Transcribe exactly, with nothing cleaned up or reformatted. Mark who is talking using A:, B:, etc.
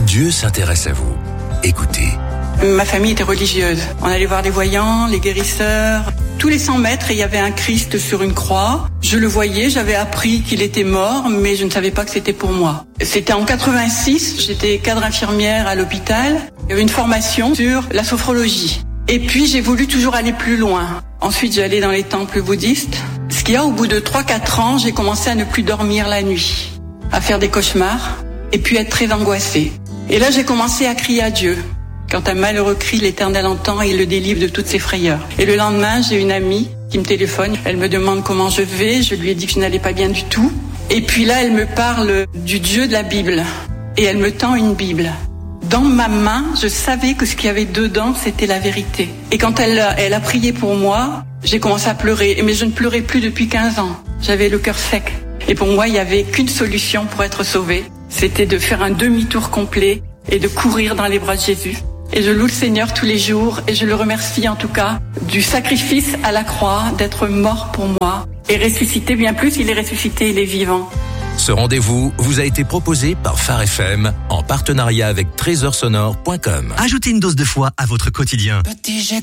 A: Dieu s'intéresse à vous. Écoutez.
B: Ma famille était religieuse. On allait voir les voyants, les guérisseurs. Tous les cent mètres, il y avait un Christ sur une croix. Je le voyais, j'avais appris qu'il était mort, mais je ne savais pas que c'était pour moi. C'était en quatre-vingt-six, j'étais cadre infirmière à l'hôpital. Il y avait une formation sur la sophrologie. Et puis j'ai voulu toujours aller plus loin. Ensuite, j'allais dans les temples bouddhistes. Ce qu'il y a, au bout de trois quatre ans, j'ai commencé à ne plus dormir la nuit, à faire des cauchemars, et puis être très angoissée. Et là, j'ai commencé à crier à Dieu. Quand un malheureux crie, l'Éternel entend et il le délivre de toutes ses frayeurs. Et le lendemain, j'ai une amie qui me téléphone. Elle me demande comment je vais. Je lui ai dit que je n'allais pas bien du tout. Et puis là, elle me parle du Dieu de la Bible. Et elle me tend une Bible. Dans ma main, je savais que ce qu'il y avait dedans, c'était la vérité. Et quand elle, elle a prié pour moi, j'ai commencé à pleurer. Mais je ne pleurais plus depuis quinze ans. J'avais le cœur sec. Et pour moi, il n'y avait qu'une solution pour être sauvée. C'était de faire un demi-tour complet et de courir dans les bras de Jésus. Et je loue le Seigneur tous les jours et je le remercie en tout cas du sacrifice à la croix, d'être mort pour moi et ressuscité. Bien plus, il est ressuscité, il est vivant.
A: Ce rendez-vous vous a été proposé par Phare F M en partenariat avec trésor sonore point com.
C: Ajoutez une dose de foi à votre quotidien.
D: Petit, j'ai